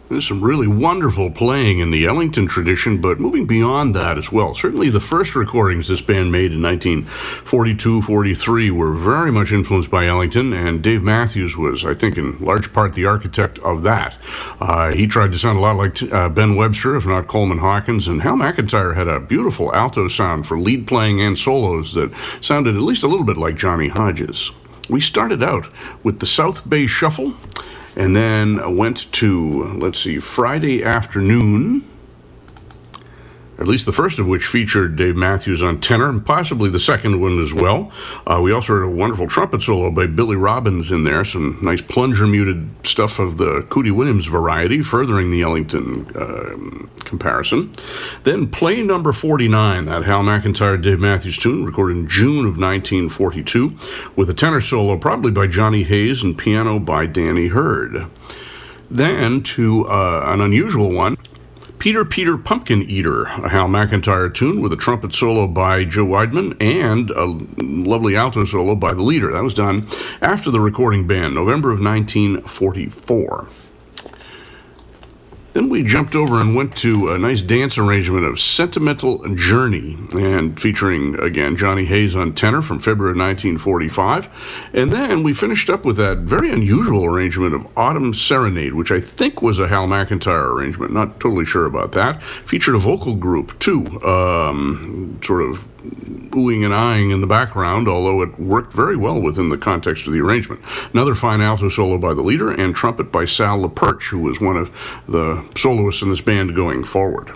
There's some really wonderful playing in the Ellington tradition, but moving beyond that as well. Certainly the first recordings this band made in 1942-43 were very much influenced by Ellington, and Dave Matthews was, I think, in large part the architect of that. He tried to sound a lot like Ben Webster, if not Coleman Hawkins, and Hal McIntyre had a beautiful alto sound for lead playing and solos that sounded at least a little bit like Johnny Hodges. We started out with the South Bay Shuffle, and then went to, Friday Afternoon, at least the first of which featured Dave Matthews on tenor, and possibly the second one as well. We also heard a wonderful trumpet solo by Billy Robbins in there, some nice plunger-muted stuff of the Cootie Williams variety, furthering the Ellington comparison. Then Play Number 49, that Hal McIntyre, Dave Matthews tune, recorded in June of 1942, with a tenor solo probably by Johnny Hayes and piano by Danny Hurd. Then to an unusual one, Peter Peter Pumpkin Eater, a Hal McIntyre tune with a trumpet solo by Joe Weidman and a lovely alto solo by the leader. That was done after the recording band, November of 1944. Then we jumped over and went to a nice dance arrangement of Sentimental Journey, and featuring, again, Johnny Hayes on tenor from February of 1945. And then we finished up with that very unusual arrangement of Autumn Serenade, which I think was a Hal McIntyre arrangement. Not totally sure about that. Featured a vocal group, too, sort of oohing and eyeing in the background, although it worked very well within the context of the arrangement. Another fine alto solo by the leader, and trumpet by Sal LaPerch, who was one of the soloists in this band going forward.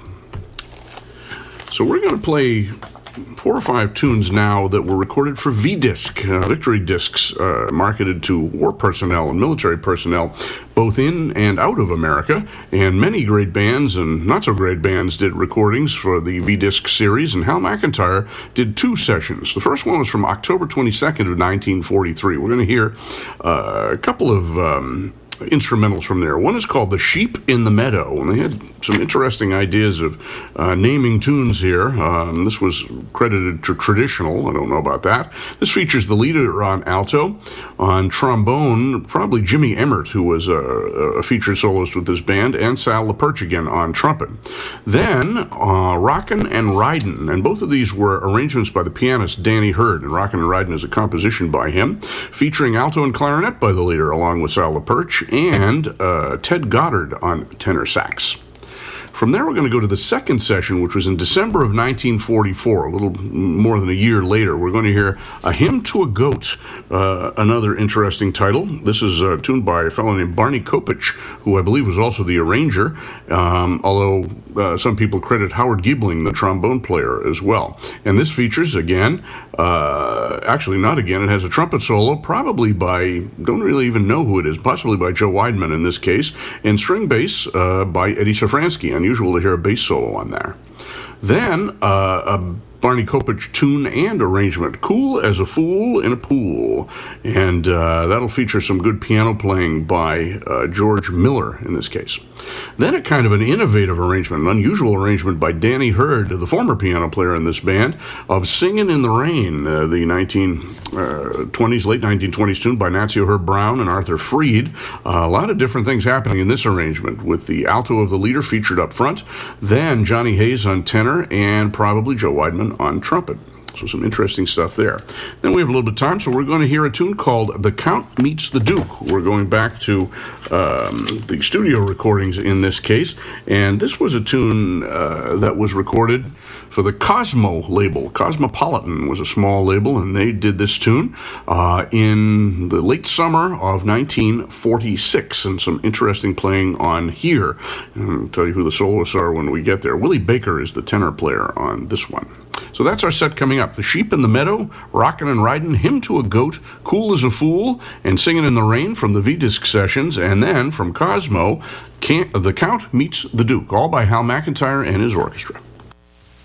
So we're going to play 4 or 5 tunes now that were recorded for V-Disc, Victory Discs, marketed to war personnel and military personnel, both in and out of America. And many great bands and not-so-great bands did recordings for the V-Disc series, and Hal McIntyre did 2 sessions. The first one was from October 22nd of 1943. We're going to hear a couple of instrumentals from there. One is called The Sheep in the Meadow, and they had some interesting ideas of naming tunes here. This was credited to Traditional. I don't know about that. This features the leader on alto. On trombone, probably Jimmy Emmert, who was a featured soloist with this band, and Sal LaPerch again on trumpet. Then Rockin' and Ridin', and both of these were arrangements by the pianist Danny Hurd, and Rockin' and Ridin' is a composition by him, featuring alto and clarinet by the leader, along with Sal LaPerch, and Ted Goddard on tenor sax. From there, we're going to go to the second session, which was in December of 1944, a little more than a year later. We're going to hear A Hymn to a Goat, another interesting title. This is tuned by a fellow named Barney Kopich, who I believe was also the arranger, although some people credit Howard Giebling, the trombone player, as well. And this features, again, actually not again, it has a trumpet solo, probably by, don't really even know who it is, possibly by Joe Weidman in this case, and string bass by Eddie Safransky. Unusual to hear a bass solo on there. Then a Barney Kopich tune and arrangement, Cool as a Fool in a Pool. And that'll feature some good piano playing by George Miller in this case. Then a kind of an innovative arrangement, an unusual arrangement by Danny Hurd, the former piano player in this band, of Singin' in the Rain, the late 1920s tune by Natio Herb Brown and Arthur Freed. A lot of different things happening in this arrangement, with the alto of the leader featured up front, then Johnny Hayes on tenor, and probably Joe Weidman on trumpet. So some interesting stuff there. Then we have a little bit of time, so we're going to hear a tune called The Count Meets the Duke. We're going back to the studio recordings in this case, and this was a tune that was recorded for the Cosmo label. Cosmopolitan was a small label, and they did this tune in the late summer of 1946, and some interesting playing on here. And I'll tell you who the soloists are when we get there. Willie Baker is the tenor player on this one. So that's our set coming up. The Sheep in the Meadow, Rockin' and Ridin', Hymn to a Goat, Cool as a Fool, and Singin' in the Rain from the V-Disc sessions, and then from Cosmo, The Count Meets the Duke, all by Hal McIntyre and his orchestra.